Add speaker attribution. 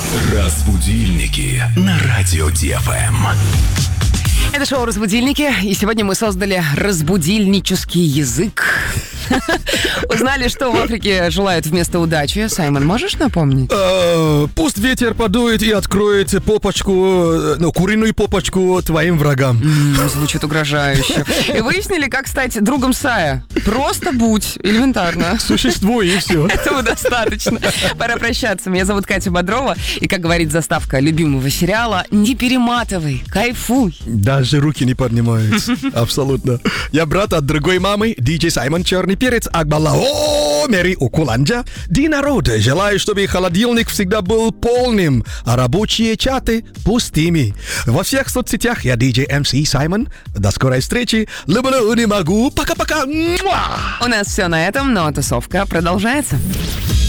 Speaker 1: Разбудильники на радио ДФМ.
Speaker 2: Это шоу «Разбудильники», и сегодня мы создали разбудильнический язык. Узнали, что в Африке желают вместо удачи. Саймон, можешь напомнить?
Speaker 3: Пусть ветер подует и откроет попочку, куриную попочку твоим врагам.
Speaker 2: Звучит угрожающе. И выяснили, как стать другом Сая. Просто будь, элементарно.
Speaker 3: Существуй, и все.
Speaker 2: Этого достаточно. Пора прощаться. Меня зовут Катя Бодрова. И, как говорит заставка любимого сериала, не перематывай, кайфуй.
Speaker 3: Даже руки не поднимаются. Абсолютно. Я брат от другой мамы, диджей Саймон Черный Перец Акбалла. О, Мери Укуланджа. День народа. Желаю, чтобы холодильник всегда был полным, а рабочие чаты пустыми. Во всех соцсетях я диджей МС Саймон. До скорой встречи. Люблю, не могу. Пока-пока.
Speaker 2: У нас все на этом, но тусовка продолжается.